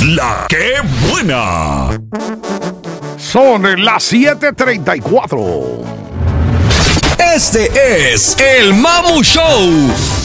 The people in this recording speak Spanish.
La que buena. Son las 7:34. Este es el Mamu Show.